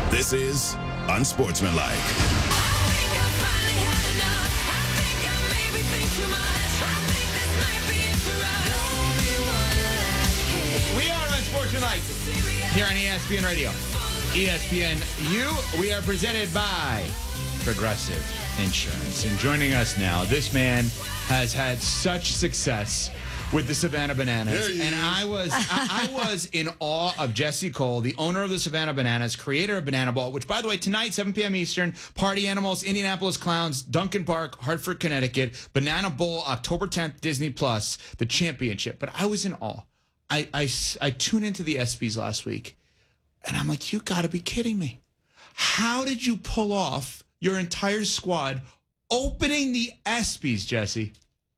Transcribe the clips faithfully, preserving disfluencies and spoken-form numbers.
This is Unsportsmanlike. We are Unsportsmanlike here on E S P N Radio. E S P N U, we are presented by Progressive Insurance. And joining us now, this man has had such success with the Savannah Bananas. And I was I, I was in awe of Jesse Cole, the owner of the Savannah Bananas, creator of Banana Ball, which, by the way, tonight, seven p.m. Eastern, Party Animals, Indianapolis Clowns, Duncan Park, Hartford, Connecticut, Banana Bowl, October tenth, Disney Plus, the championship. But I was in awe. I, I, I tuned into the ESPYs last week, and I'm like, you got to be kidding me. How did you pull off your entire squad opening the ESPYs, Jesse?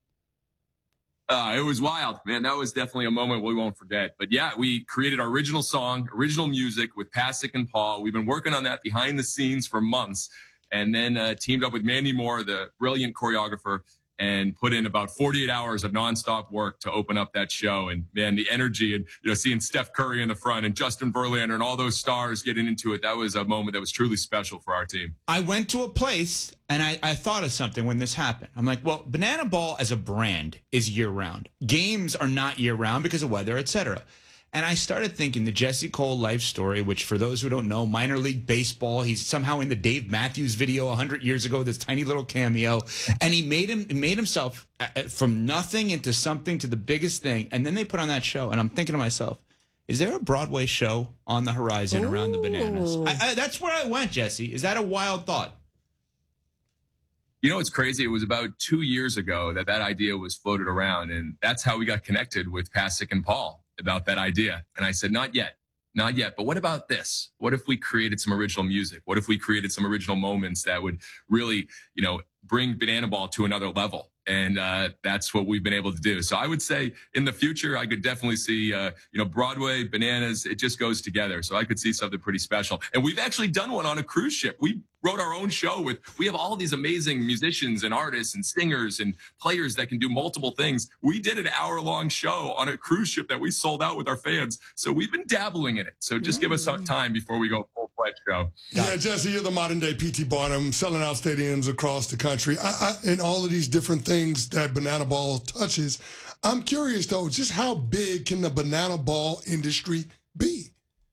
Uh, it was wild, man. That was definitely a moment we won't forget. But yeah, we created our original song, original music with Pasek and Paul. We've been working on that behind the scenes for months, and then uh, teamed up with Mandy Moore, the brilliant choreographer, and put in about forty-eight hours of nonstop work to open up that show. And man, the energy and, you know, seeing Steph Curry in the front and Justin Verlander and all those stars getting into it, that was a moment that was truly special for our team. I went to a place and I, I thought of something when this happened. I'm like, well, Banana Ball as a brand is year round. Games are not year round because of weather, et cetera. And I started thinking the Jesse Cole life story, which for those who don't know, minor league baseball, he's somehow in the Dave Matthews video one hundred years ago, this tiny little cameo. And he made him made himself from nothing into something to the biggest thing. And then they put on that show. And I'm thinking to myself, is there a Broadway show on the horizon Ooh. around the Bananas? I, I, that's where I went, Jesse. Is that a wild thought? You know, it's crazy. It was about two years ago that that idea was floated around. And that's how we got connected with Pasek and Paul about that idea. And I said, not yet, not yet. But what about this? What if we created some original music? What if we created some original moments that would really, you know, bring Banana Ball to another level? And uh, that's what we've been able to do. So I would say in the future, I could definitely see, uh, you know, Broadway, Bananas, it just goes together. So I could see something pretty special. And we've actually done one on a cruise ship. We wrote our own show with, we have all these amazing musicians and artists and singers and players that can do multiple things. We did an hour long show on a cruise ship that we sold out with our fans. So we've been dabbling in it. So just give us some time before we go full fledged show. Yeah, Jesse, you're the modern day P T Barnum, selling out stadiums across the country. I, I, and all of these different things that Banana Ball touches. I'm curious though, just how big can the Banana Ball industry be?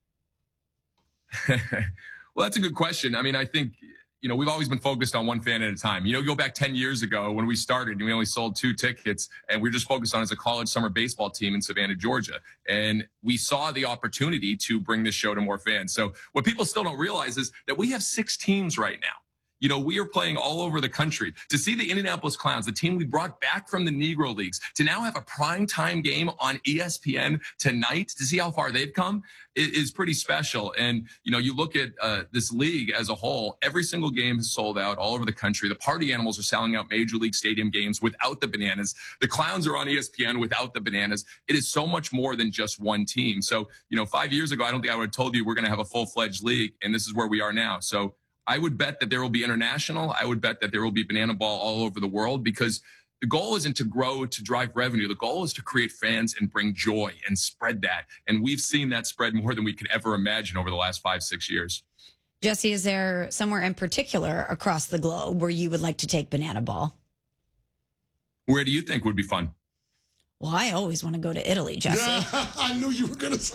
Well, that's a good question. I mean, I think, you know, we've always been focused on one fan at a time. You know, go back ten years ago when we started and we only sold two tickets and we were just focused on as a college summer baseball team in Savannah, Georgia. And we saw the opportunity to bring this show to more fans. So what people still don't realize is that we have six teams right now. You know, we are playing all over the country. To see the Indianapolis Clowns, the team we brought back from the Negro Leagues, to now have a primetime game on E S P N tonight, to see how far they've come, is pretty special. And, you know, you look at uh, this league as a whole, every single game is sold out all over the country. The Party Animals are selling out Major League Stadium games without the Bananas. The Clowns are on E S P N without the Bananas. It is so much more than just one team. So, you know, five years ago, I don't think I would have told you we're going to have a full-fledged league, and this is where we are now. So I would bet that there will be international. I would bet that there will be Banana Ball all over the world, because the goal isn't to grow to drive revenue. The goal is to create fans and bring joy and spread that. And we've seen that spread more than we could ever imagine over the last five, six years. Jesse, is there somewhere in particular across the globe where you would like to take Banana Ball? Where do you think would be fun? Well, I always want to go to Italy, Jesse. Yeah, I knew you were going to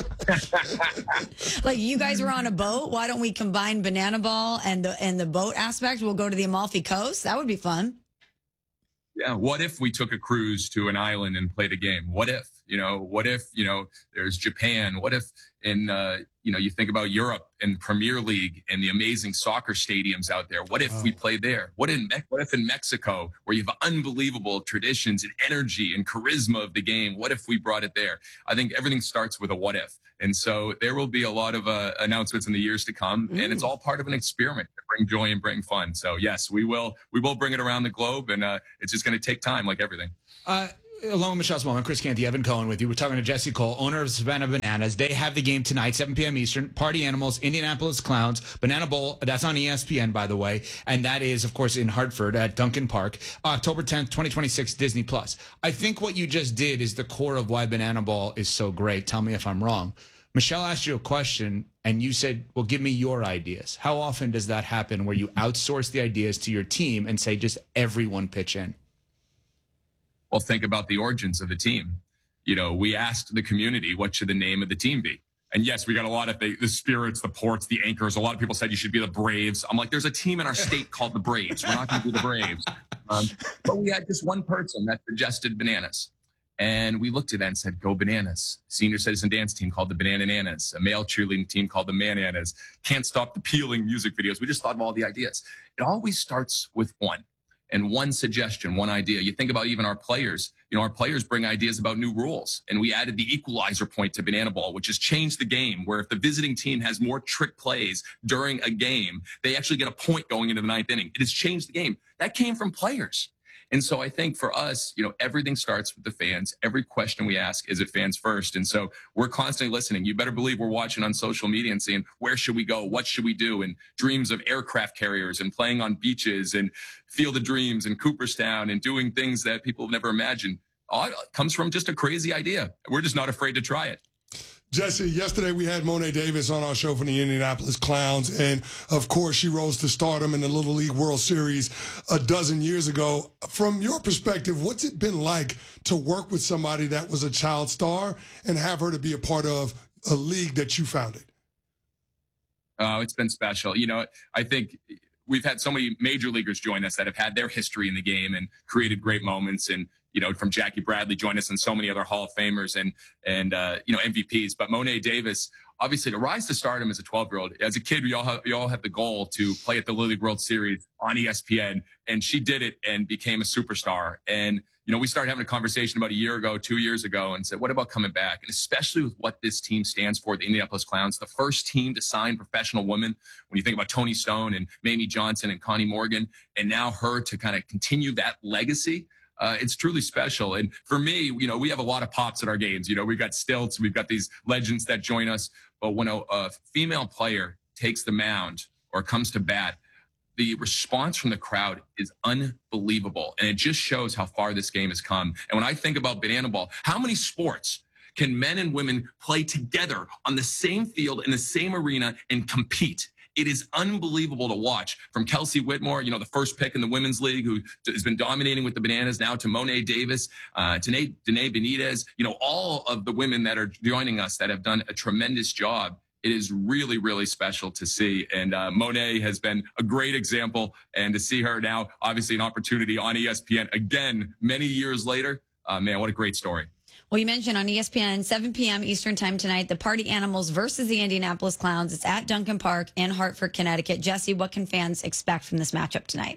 say. Like, you guys were on a boat. Why don't we combine Banana Ball and the and the boat aspect? We'll go to the Amalfi Coast. That would be fun. Yeah. What if we took a cruise to an island and played a game? What if, you know, what if, you know, there's Japan? What if in, uh, you know, you think about Europe and Premier League and the amazing soccer stadiums out there. What if oh. we played there? What in Me- what if in Mexico, where you have unbelievable traditions and energy and charisma of the game? What if we brought it there? I think everything starts with a what if. And so there will be a lot of uh, announcements in the years to come, mm. and it's all part of an experiment to bring joy and bring fun. So yes, we will we will bring it around the globe, and uh, it's just going to take time, like everything. Uh, along with Michelle Smallman, Chris Canty, Evan Cohen with you. We're talking to Jesse Cole, owner of Savannah Bananas. They have the game tonight, seven p.m. Eastern. Party Animals, Indianapolis Clowns, Banana Bowl. That's on E S P N, by the way. And that is, of course, in Hartford at Duncan Park, October tenth, twenty twenty-six, Disney Plus. I think what you just did is the core of why Banana Ball is so great. Tell me if I'm wrong. Michelle asked you a question and you said, well, give me your ideas. How often does that happen where you outsource the ideas to your team and say, just everyone pitch in? Well, think about the origins of the team. You know, we asked the community, what should the name of the team be? And yes, we got a lot of the, the Spirits, the Ports, the Anchors. A lot of people said you should be the Braves. I'm like, there's a team in our state called the Braves. We're not going to be the Braves. Um, but we had just one person that suggested Bananas. And we looked at that and said, go Bananas. Senior citizen dance team called the Banana Nanas. A male cheerleading team called the Mananas. Can't Stop the Peeling music videos. We just thought of all the ideas. It always starts with one. And one suggestion, one idea. You think about even our players. You know, our players bring ideas about new rules. And we added the equalizer point to Banana Ball, which has changed the game, where if the visiting team has more trick plays during a game, they actually get a point going into the ninth inning. It has changed the game. That came from players. And so I think for us, you know, everything starts with the fans. Every question we ask is at fans first. And so we're constantly listening. You better believe we're watching on social media and saying, where should we go? What should we do? And dreams of aircraft carriers and playing on beaches and Field of Dreams and Cooperstown and doing things that people have never imagined. All it comes from just a crazy idea. We're just not afraid to try it. Jesse, yesterday we had Mo'ne Davis on our show from the Indianapolis Clowns, and of course she rose to stardom in the Little League World Series a dozen years ago. From your perspective, what's it been like to work with somebody that was a child star and have her to be a part of a league that you founded? Oh, it's been special. You know, I think we've had so many major leaguers join us that have had their history in the game and created great moments. And you know, from Jackie Bradley, join us, and so many other Hall of Famers and, and uh, you know, M V Ps. But Mo'ne Davis, obviously, to rise to stardom as a twelve-year-old, as a kid, we all have, we all have the goal to play at the Little League World Series on E S P N, and she did it and became a superstar. And, you know, we started having a conversation about a year ago, two years ago, and said, what about coming back? And especially with what this team stands for, the Indianapolis Clowns, the first team to sign professional women. When you think about Toni Stone and Mamie Johnson and Connie Morgan, and now her to kind of continue that legacy, Uh, it's truly special. And for me, you know, we have a lot of pops at our games. You know, we've got stilts, we've got these legends that join us. But when a, a female player takes the mound or comes to bat, the response from the crowd is unbelievable. And it just shows how far this game has come. And when I think about Banana Ball, how many sports can men and women play together on the same field in the same arena and compete? It is unbelievable to watch, from Kelsey Whitmore, you know, the first pick in the women's league, who has been dominating with the Bananas, now to Mo'ne Davis, uh, to Danae, Danae Benitez, you know, all of the women that are joining us that have done a tremendous job. It is really, really special to see. And uh, Mo'ne has been a great example. And to see her now, obviously an opportunity on E S P N again, many years later, uh, man, what a great story. Well, you mentioned on E S P N, seven p.m. Eastern time tonight, the Party Animals versus the Indianapolis Clowns. It's at Duncan Park in Hartford, Connecticut. Jesse, what can fans expect from this matchup tonight?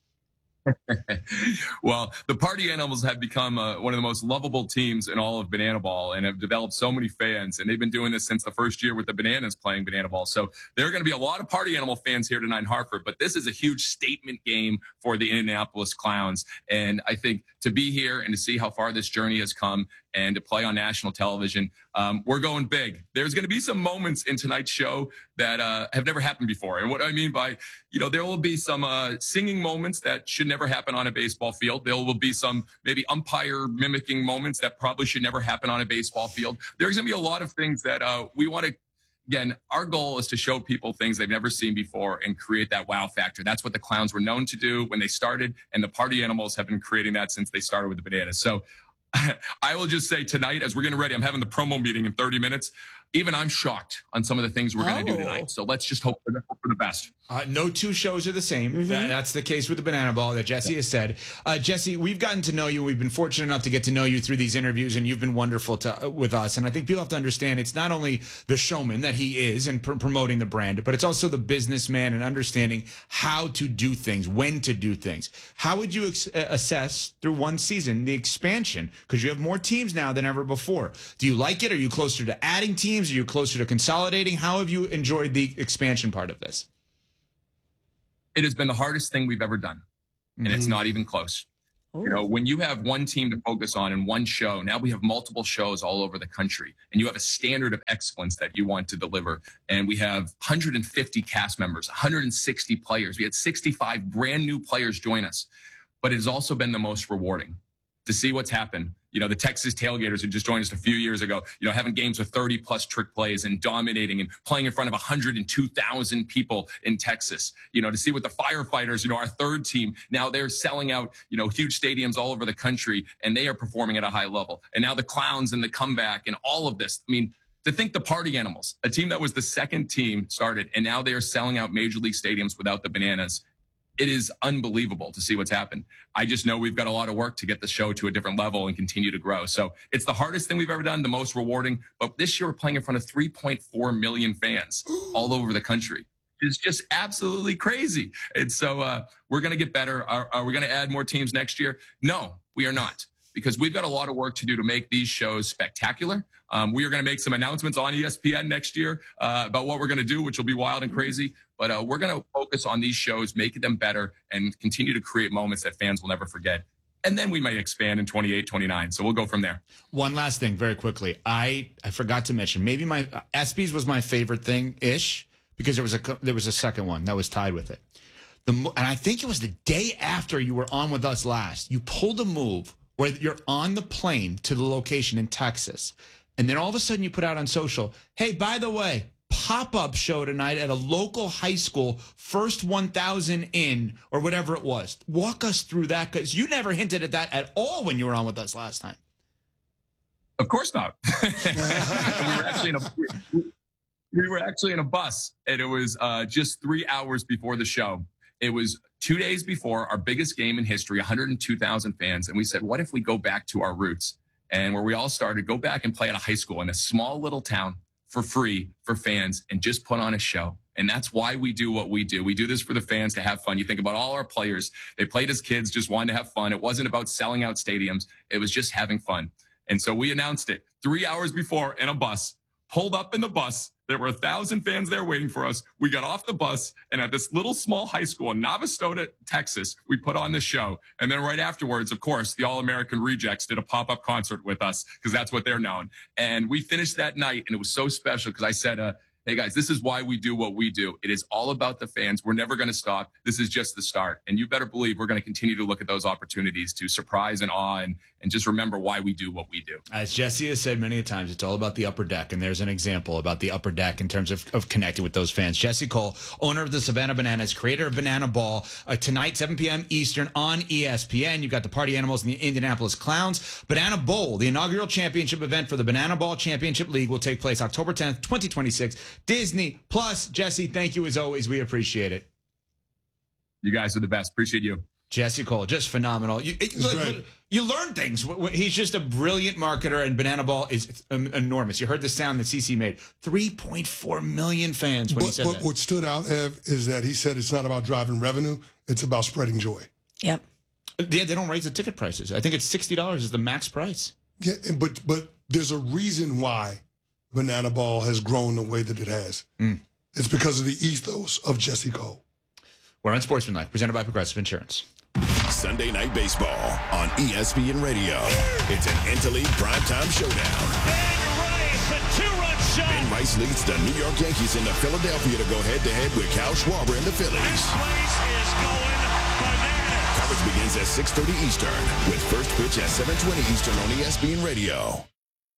Well, the Party Animals have become uh, one of the most lovable teams in all of Banana Ball and have developed so many fans. And they've been doing this since the first year with the Bananas playing Banana Ball. So there are going to be a lot of Party Animal fans here tonight in Hartford. But this is a huge statement game for the Indianapolis Clowns. And I think to be here and to see how far this journey has come and to play on national television, um, we're going big. There's going to be some moments in tonight's show that uh, have never happened before. And what I mean by, you know, there will be some uh, singing moments that should never happen on a baseball field. There will be some maybe umpire mimicking moments that probably should never happen on a baseball field. There's going to be a lot of things that uh, we want to, again, our goal is to show people things they've never seen before and create that wow factor. That's what the Clowns were known to do when they started, and the Party Animals have been creating that since they started with the Bananas. So I will just say tonight, as we're getting ready, I'm having the promo meeting in thirty minutes. Even I'm shocked on some of the things we're oh. going to do tonight. So let's just hope for the, hope for the best. Uh, no two shows are the same. Mm-hmm. That, that's the case with the Banana Ball that Jesse yeah. has said. Uh, Jesse, we've gotten to know you. We've been fortunate enough to get to know you through these interviews, and you've been wonderful to, uh, with us. And I think people have to understand it's not only the showman that he is and pr- promoting the brand, but it's also the businessman and understanding how to do things, when to do things. How would you ex- assess through one season the expansion? Because you have more teams now than ever before. Do you like it? Are you closer to adding teams? Are you closer to consolidating? How have you enjoyed the expansion part of this? It has been the hardest thing we've ever done, and mm-hmm. it's not even close. Ooh. You know, when you have one team to focus on and one show, now we have multiple shows all over the country, and you have a standard of excellence that you want to deliver. And we have one hundred fifty cast members, one hundred sixty players. We had sixty-five brand new players join us, but it has also been the most rewarding to see what's happened. you know, the Texas Tailgaters who just joined us a few years ago, you know, having games with thirty plus trick plays and dominating and playing in front of one hundred two thousand people in Texas. You know, to see what the Firefighters, you know, our third team, now they're selling out, you know, huge stadiums all over the country, and they are performing at a high level. And now the Clowns and the comeback and all of this. I mean, to think the Party Animals, a team that was the second team started, and now they are selling out major league stadiums without the Bananas. It is unbelievable to see what's happened. I just know we've got a lot of work to get the show to a different level and continue to grow. So it's the hardest thing we've ever done, the most rewarding. But this year we're playing in front of three point four million fans all over the country. It's just absolutely crazy. And so uh, we're going to get better. Are, are we going to add more teams next year? No, we are not, because we've got a lot of work to do to make these shows spectacular. Um, we are going to make some announcements on E S P N next year uh, about what we're going to do, which will be wild and crazy. But uh, we're going to focus on these shows, make them better, and continue to create moments that fans will never forget. And then we might expand in twenty-eight, twenty-nine. So we'll go from there. One last thing very quickly. I, I forgot to mention, maybe my uh, ESPYs was my favorite thing-ish, because there was a there was a second one that was tied with it. The And I think it was the day after you were on with us last. You pulled a move where you're on the plane to the location in Texas. And then all of a sudden you put out on social, hey, by the way, pop-up show tonight at a local high school, first one thousand in, or whatever it was. Walk us through that, because you never hinted at that at all when you were on with us last time. Of course not. we were actually in a we were actually in a bus, and it was uh, just three hours before the show. It was two days before our biggest game in history, one hundred two thousand fans. And we said, what if we go back to our roots? And where we all started, go back and play at a high school in a small little town for free for fans and just put on a show. And that's why we do what we do. We do this for the fans to have fun. You think about all our players. They played as kids, just wanted to have fun. It wasn't about selling out stadiums. It was just having fun. And so we announced it three hours before in a bus, pulled up in the bus. There were a thousand fans there waiting for us. We got off the bus, and at this little small high school in Navastota, Texas, we put on this show. And then right afterwards, of course, the All-American Rejects did a pop-up concert with us, because that's what they're known. And we finished that night, and it was so special because I said, uh, hey, guys, this is why we do what we do. It is all about the fans. We're never going to stop. This is just the start. And you better believe we're going to continue to look at those opportunities to surprise and awe and, and just remember why we do what we do. As Jesse has said many times, it's all about the upper deck. And there's an example about the upper deck in terms of, of connecting with those fans. Jesse Cole, owner of the Savannah Bananas, creator of Banana Ball. Uh, tonight, seven p.m. Eastern on E S P N. You've got the Party Animals and the Indianapolis Clowns. Banana Bowl, the inaugural championship event for the Banana Ball Championship League, will take place October tenth, twenty twenty-six. Disney Plus. Jesse, thank you as always. We appreciate it. You guys are the best. Appreciate you. Jesse Cole, just phenomenal. You, it, look, you learn things. He's just a brilliant marketer, and Banana Ball is enormous. You heard the sound that CeCe made. three point four million fans when but, he said but that. What stood out, Ev, is that he said it's not about driving revenue. It's about spreading joy. Yep. Yeah, they don't raise the ticket prices. I think it's sixty dollars is the max price. Yeah, but but there's a reason why Banana Ball has grown the way that it has. Mm. It's because of the ethos of Jesse Cole. We're on Sportsmanlike, presented by Progressive Insurance. Sunday Night Baseball on E S P N Radio. It's an interleague primetime showdown. Ben Rice, a two-run shot. Ben Rice leads the New York Yankees into Philadelphia to go head-to-head with Kyle Schwarber and the Phillies. This place is going bananas. Coverage begins at six thirty Eastern with first pitch at seven twenty Eastern on E S P N Radio.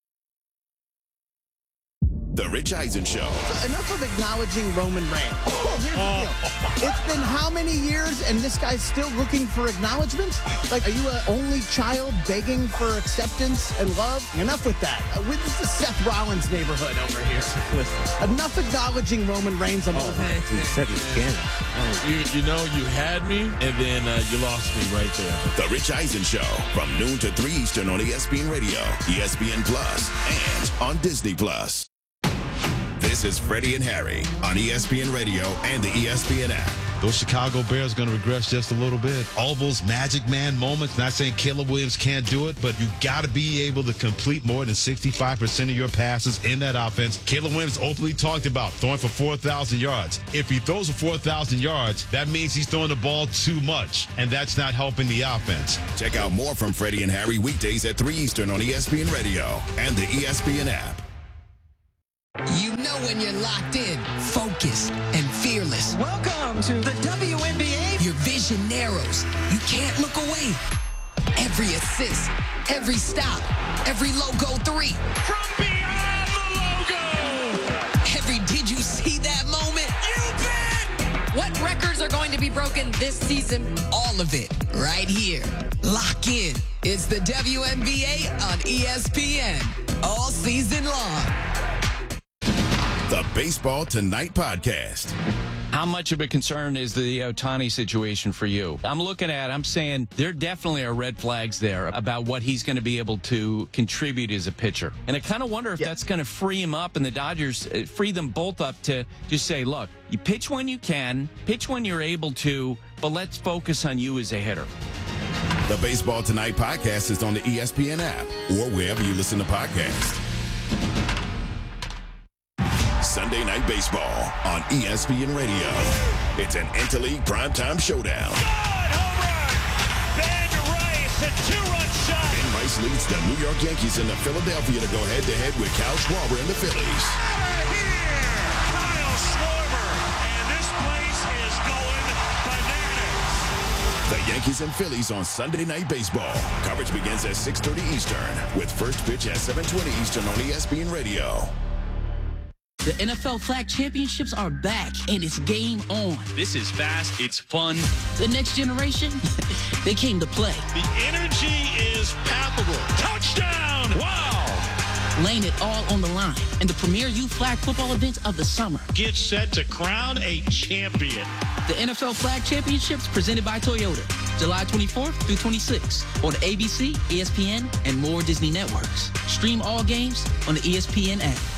The Rich Eisen Show. Enough of acknowledging Roman Reigns. Oh, here's the deal. It's been how many years, and this guy's still looking for acknowledgement? Like, are you an only child begging for acceptance and love? Enough with that. Uh, this is Seth Rollins' neighborhood over here. Enough acknowledging Roman Reigns. I'm oh, over it. You said you can. Oh, you, you know, you had me, and then uh, you lost me right there. The Rich Eisen Show from noon to three Eastern on E S P N Radio, E S P N Plus, and on Disney Plus. This is Freddie and Harry on E S P N Radio and the E S P N app. Those Chicago Bears going to regress just a little bit. All those Magic Man moments, not saying Caleb Williams can't do it, but you got to be able to complete more than sixty-five percent of your passes in that offense. Caleb Williams openly talked about throwing for four thousand yards. If he throws for four thousand yards, that means he's throwing the ball too much, and that's not helping the offense. Check out more from Freddie and Harry weekdays at three Eastern on E S P N Radio and the E S P N app. You know when you're locked in, focused, and fearless. Welcome to the W N B A. Your vision narrows. You can't look away. Every Every assist, every stop, every logo three. From beyond the logo. Every did you see that moment? You bet. What records are going to be broken this season? All of it right here. Lock in. It's the W N B A on E S P N all season long. The Baseball Tonight podcast. How much of a concern is the Ohtani situation for you? I'm looking at, I'm saying there definitely are red flags there about what he's going to be able to contribute as a pitcher. And I kind of wonder if yeah. that's going to free him up and the Dodgers uh, free them both up to just say, look, you pitch when you can, pitch when you're able to, but let's focus on you as a hitter. The Baseball Tonight podcast is on the E S P N app or wherever you listen to podcasts. Sunday Night Baseball on E S P N Radio. It's an interleague primetime showdown. God, home run! Ben Rice, a two-run shot. Ben Rice leads the New York Yankees into Philadelphia to go head-to-head with Kyle Schwarber and the Phillies. Out of here! Kyle Schwarber, and this place is going bananas. The Yankees and Phillies on Sunday Night Baseball. Coverage begins at six thirty Eastern with first pitch at seven twenty Eastern on E S P N Radio. The N F L Flag Championships are back, and it's game on. This is fast. It's fun. The next generation, they came to play. The energy is palpable. Touchdown! Wow! Laying it all on the line in the premier youth flag football event of the summer. Get set to crown a champion. The N F L Flag Championships presented by Toyota. July twenty-fourth through twenty-sixth on A B C, E S P N, and more Disney networks. Stream all games on the E S P N app.